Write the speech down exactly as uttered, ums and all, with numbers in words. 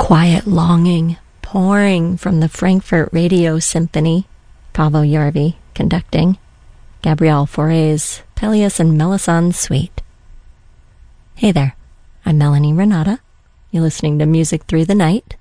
Quiet Longing, pouring from the Frankfurt Radio Symphony, Paavo Järvi conducting, Gabriel Fauré's Pelléas and Melisande Suite. Hey there, I'm Melanie Renata. You're listening to Music Through the Night,